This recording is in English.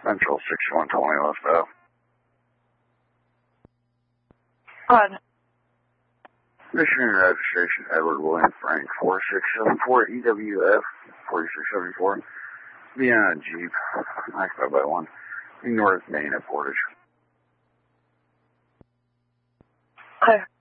Central 6120 left out. On. Mission registration Edward William Frank 4674 EWF 4674. Vienna Jeep, occupied by 1. North Main at Portage. Okay.